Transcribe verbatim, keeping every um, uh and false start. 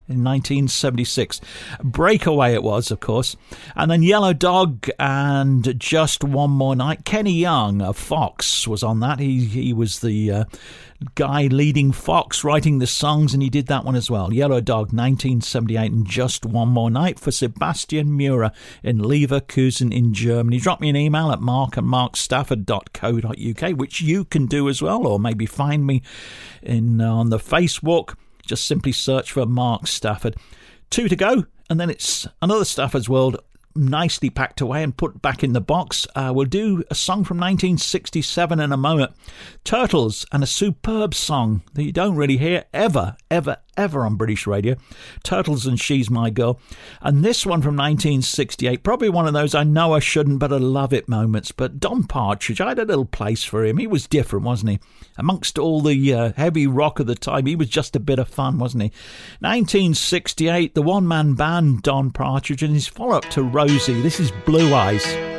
in nineteen seventy-six. Breakaway it was, of course. And then Yellow Dog and Just One More Night. Kenny Young of Fox was on that. He, he was the uh, guy leading Fox, writing the songs, and he did that one as well. Yellow Dog, nineteen seventy-eight, and Just One More Night for Sebastian Murer in Leverkusen in Germany. Drop me an email at mark and mark stafford dot co dot uk, which you can do as well, or maybe find me in uh, on the Facebook. Just simply search for Mark Stafford. Two to go, and then it's another Stafford's World, nicely packed away and put back in the box. Uh, we'll do a song from nineteen sixty-seven in a moment. Turtles, and a superb song that you don't really hear ever, ever, ever on British radio. Turtles and She's My Girl. And this one from nineteen sixty-eight, probably one of those I know I shouldn't but I love it moments. But Don Partridge, I had a little place for him. He was different, wasn't he? Amongst all the uh, heavy rock of the time, he was just a bit of fun, wasn't he? nineteen sixty-eight, the one-man band Don Partridge and his follow-up to Rosie. This is Blue Eyes.